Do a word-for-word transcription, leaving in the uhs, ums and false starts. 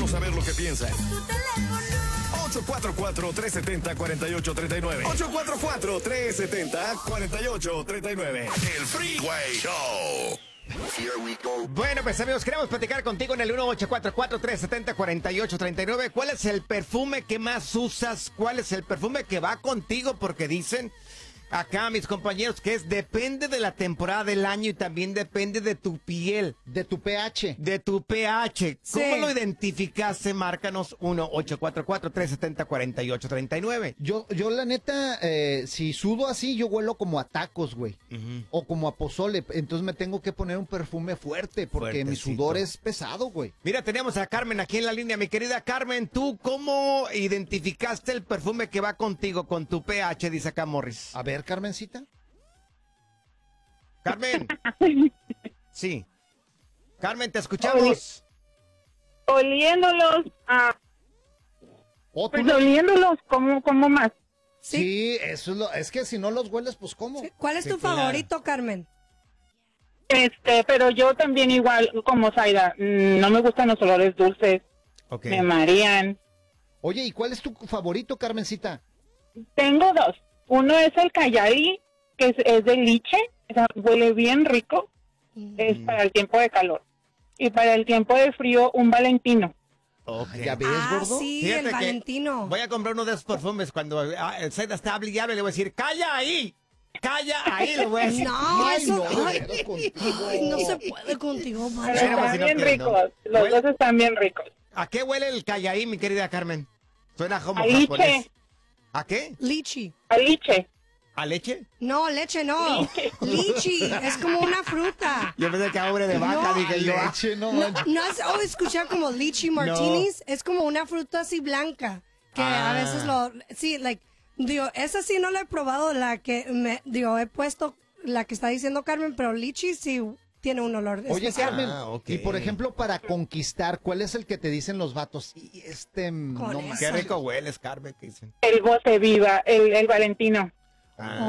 Queremos saber lo que piensas. ocho cuatro cuatro, tres siete cero, cuatro ocho tres nueve. ocho cuatro cuatro, tres siete cero, cuatro ocho tres nueve. El Freeway Show. Here we go. Bueno, pues amigos, queremos platicar contigo en el uno ocho cuatro cuatro, tres siete cero, cuatro ocho tres nueve. ¿Cuál es el perfume que más usas? ¿Cuál es el perfume que va contigo? Porque dicen acá mis compañeros que es depende de la temporada del año y también depende de tu piel. De tu pH. De tu pH. ¿Cómo Sí. lo identificaste? Márcanos uno ocho cuatro cuatro, tres siete cero, cuatro ocho tres nueve. Yo, yo la neta, eh, si sudo así, yo huelo como a tacos, güey. Ujú. O como a pozole. Entonces me tengo que poner un perfume fuerte porque mi Fuertecito. sudor es pesado, güey. Mira, tenemos a Carmen aquí en la línea. Mi querida Carmen, ¿tú cómo identificaste el perfume que va contigo, con tu pH? Dice acá Morris. A ver, Carmencita. Carmen. Sí. Carmen, te escuchamos. Oliéndolos, ah, ¿O tú pues lo- oliéndolos, ¿cómo, cómo más? Sí. Sí, eso es lo... Es que si no los hueles, pues ¿cómo? Sí. ¿Cuál es Sí, tu claro. favorito, Carmen? Este, pero yo también igual, como Zaida, mm, no me gustan los olores dulces, Ok. me marean. Oye, ¿y cuál es tu favorito, Carmencita? Tengo dos. Uno es el Callari, que es, es de liche, o sea, huele bien rico, es para el tiempo de calor. Y para el tiempo de frío, un Valentino. Ok. ¿Ya ves, Ah, gordo? sí, Fíjate el que Valentino. Voy a comprar uno de esos perfumes cuando ah, el Zayda está hable y hable, le voy a decir, ¡calla ahí! ¡Calla ahí! Le voy a decir. No, Ay, eso... no, ay, de veras contigo. ay, no se puede contigo, Pero Mario. Pero pues, están si no bien quieres, ¿no? ricos, los Huele- dos están bien ricos. ¿A qué huele el callaí, mi querida Carmen? Suena como A liche. japonés. ¿A qué? Lichi. A liche. ¿A leche? No, leche no. Lichi. Es como una fruta. Yo pensé que hombre de vaca, No. dije yo. ah. Leche, no, ¿No, manches. ¿no has oído escuchar como lychee martinis? Es como una fruta así blanca. Que Ah. a veces lo... Sí, like... Digo, esa sí no la he probado, la que me... Digo, he puesto la que está diciendo Carmen, pero lychee sí tiene un olor Oye, especial. Carmen, Ah, ok. y por ejemplo, para conquistar, ¿cuál es el que te dicen los vatos? Y este, mm, Con no esa. manches. Qué rico hueles, Carmen, que dicen. El Bote Viva, el, el Valentino. Ah.